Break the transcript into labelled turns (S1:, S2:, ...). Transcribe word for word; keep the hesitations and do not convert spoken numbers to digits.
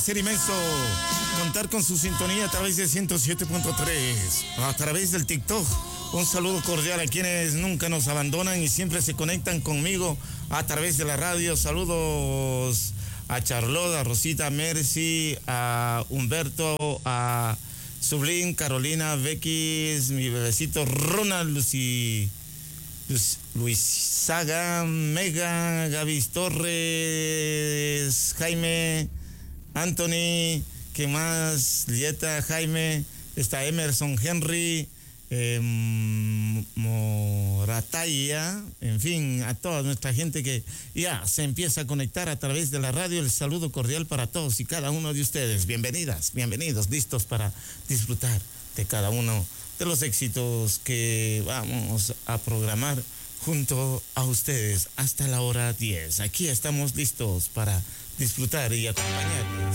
S1: Ser inmenso contar con su sintonía a través de ciento siete punto tres, a través del TikTok. Un saludo cordial a quienes nunca nos abandonan y siempre se conectan conmigo a través de la radio. Saludos a Charlotte, a Rosita, a Mercy, a Humberto, a Sublin, Carolina, Becky, mi bebecito Ronald, Lucy, Luis, Luis Saga, Mega, Gaby Torres, Jaime, Anthony, ¿qué más? Lieta, Jaime, está Emerson, Henry, eh, Morataya, en fin, a toda nuestra gente que ya se empieza a conectar a través de la radio. El saludo cordial para todos y cada uno de ustedes. Bienvenidas, bienvenidos, listos para disfrutar de cada uno de los éxitos que vamos a programar junto a ustedes hasta la hora diez. Aquí estamos listos para disfrutar y acompañarles.